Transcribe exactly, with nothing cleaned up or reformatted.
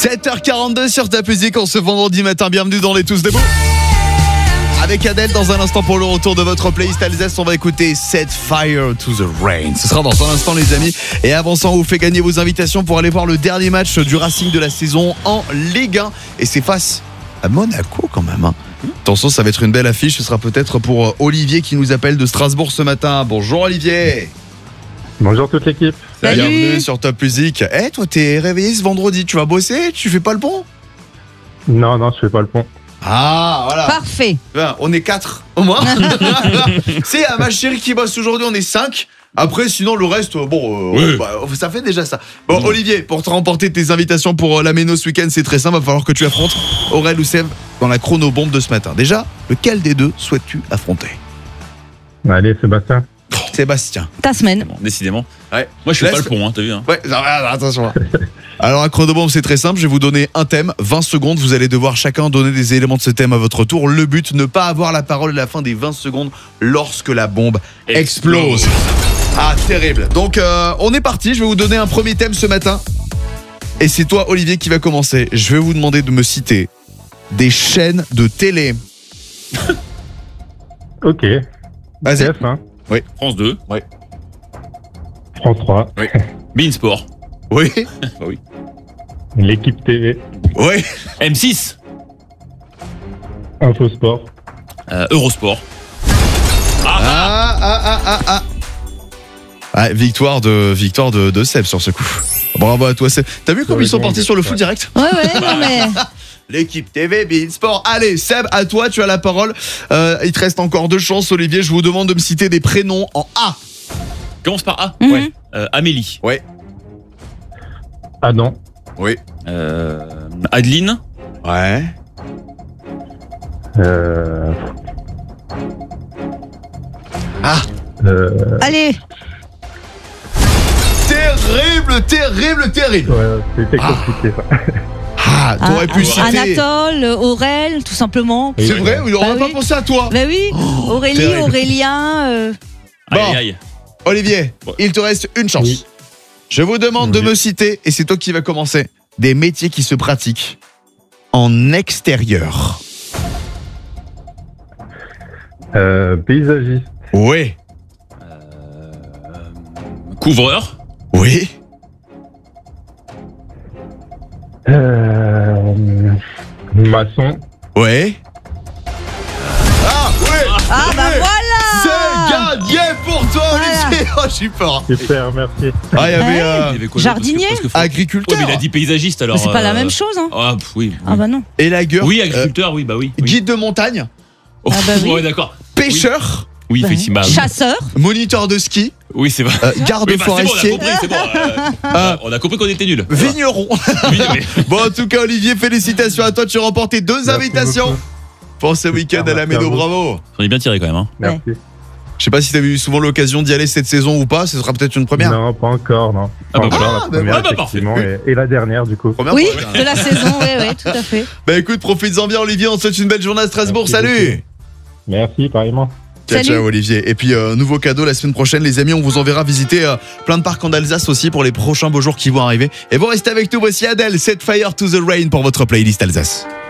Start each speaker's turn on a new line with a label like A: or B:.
A: sept heures quarante-deux sur ta musique en ce vendredi matin. Bienvenue dans les Tous Debout. Avec Adèle dans un instant pour le retour de votre playlist Alsace, on va écouter Set Fire to the Rain. Ce sera dans un instant les amis. Et avant ça, on vous fait gagner vos invitations pour aller voir le dernier match du Racing de la saison en Ligue un. Et c'est face à Monaco quand même. Hein. Attention, ça va être une belle affiche. Ce sera peut-être pour Olivier qui nous appelle de Strasbourg ce matin. Bonjour Olivier.
B: Bonjour toute l'équipe.
A: Salut. Bienvenue sur Top Music. Eh hey, toi t'es réveillé ce vendredi, tu vas bosser? Tu fais pas le pont?
B: Non, non, je fais pas le pont.
A: Ah, voilà.
C: Parfait.
A: Ben, on est quatre au moins. C'est à ma chérie qui bosse aujourd'hui, on est cinq. Après, sinon, le reste, bon, euh, oui. bah, ça fait déjà ça. Bon, mmh. Olivier, pour te remporter tes invitations pour euh, la Méno ce week-end, c'est très simple. Va falloir que tu affrontes Aurel ou Seb dans la chrono-bombe de ce matin. Déjà, lequel des deux souhaites-tu affronter?
B: Allez, Sébastien.
A: Sébastien.
C: Ta semaine.
D: Bon, décidément.
A: Ouais.
D: Moi, je fais
A: Laisse...
D: pas le pont, hein, t'as vu hein.
A: Ouais, non, attention. Alors, la chrono-bombe, c'est très simple. Je vais vous donner un thème, vingt secondes. Vous allez devoir chacun donner des éléments de ce thème à votre tour. Le but, ne pas avoir la parole à la fin des vingt secondes lorsque la bombe explose. explose. Ah, terrible. Donc, euh, on est parti. Je vais vous donner un premier thème ce matin. Et c'est toi, Olivier, qui va commencer. Je vais vous demander de me citer des chaînes de télé.
B: Ok.
A: Vas-y.
B: F un.
D: Oui. France deux.
A: Oui.
B: France trois.
D: Oui. Beansport.
A: Oui.
D: Bah oui.
B: L'équipe T V.
A: Oui.
D: M six.
B: Infosport.
D: Euh, Eurosport.
A: Ah ah ah ah ah. ah. Ah, victoire de victoire de, de Seb sur ce coup. Bravo à toi Seb. T'as vu comme ils sont partis sur le foot direct?
C: Ouais ouais non mais.
A: L'équipe T V, Beansport. Allez Seb, à toi, tu as la parole. Euh, il te reste encore deux chances Olivier. Je vous demande de me citer des prénoms en A.
D: Commence par A.
C: Mm-hmm.
D: Ouais. Euh, Amélie.
A: Ouais.
B: Adam.
A: Oui.
D: Euh, Adeline.
A: Ouais.
B: Euh...
A: Ah.
B: Euh...
C: Allez.
A: Terrible, terrible, terrible.
B: Ouais, c'était compliqué ça.
A: Ah, t'aurais
C: ah,
A: pu
C: ah,
A: citer
C: Anatole, Aurel, tout simplement.
A: C'est oui, vrai, on n'aurait
C: bah
A: pas
C: oui.
A: pensé à toi.
C: Bah oui,
A: Oh,
C: Aurélie,
A: terrible.
C: Aurélien. Euh...
A: Bon.
D: Aïe, aïe.
A: Olivier,
D: Ouais.
A: il te reste une chance.
B: Oui.
A: Je vous demande
B: Oui.
A: de me citer, et c'est toi qui vas commencer, des métiers qui se pratiquent en extérieur.
B: Euh, paysagiste.
A: Oui.
D: Euh, couvreur.
A: Oui.
B: Euh... Maçon.
A: Oui. Ah, oui.
C: Ah bah
A: Oui.
C: voilà.
A: C'est gagné pour toi,
C: Voilà.
A: Olivier. Oh, j'ai peur.
B: Super, merci.
A: Ah, il y avait
C: Ouais.
A: euh,
D: Il y avait quoi,
C: Jardinier.
D: parce que, parce que-
A: agriculteur
D: Ouais, mais il a dit paysagiste alors.
C: Mais c'est pas la
D: euh,
C: même chose hein.
D: Ah, pff, oui. oui.
C: Ah bah non.
A: et lagueur.
D: Oui, agriculteur, oui, bah oui. oui.
A: Guide de montagne,
D: Oh,
C: Ah bah oui.
D: Ouais, d'accord.
A: pêcheur,
D: Oui,
C: Bah,
D: effectivement. oui.
C: Chasseur.
A: moniteur de ski,
D: Oui, c'est vrai.
A: euh, garde
D: Oui, bah, c'est bon, on a
A: forestier,
D: compris, c'est bon. euh,
A: Ah.
D: on a compris qu'on était nuls.
A: vigneron.
D: Oui, mais-
A: Bon, en tout cas, Olivier, félicitations à toi. Tu as remporté deux
B: Merci
A: invitations
B: beaucoup.
A: pour ce week-end à la
B: Merci à
A: Méno.
B: vous.
A: Bravo.
D: On est bien tiré quand même. Hein.
B: Merci.
A: Je sais pas si tu as eu souvent l'occasion d'y aller cette saison ou pas. Ce sera peut-être une première.
B: Non, pas encore, non.
D: Ah bah
B: Pas
D: voilà.
B: encore,
A: Ah,
B: la
A: bah
B: première,
D: voilà, bah parfait.
B: effectivement, et, et la dernière, du coup.
A: Première
C: Oui,
A: fois.
C: de la saison, oui, oui, tout à fait.
A: Bah écoute, profites-en bien, Olivier. On te souhaite une belle journée à Strasbourg.
B: Merci
A: Salut.
B: beaucoup. Merci, pareillement.
A: Ciao,
C: Salut.
A: ciao, Olivier. Et puis, euh, nouveau cadeau la semaine prochaine, les amis. On vous enverra visiter euh, plein de parcs en Alsace aussi pour les prochains beaux jours qui vont arriver. Et vous restez avec nous. Voici Adèle, Set Fire to the Rain pour votre playlist Alsace.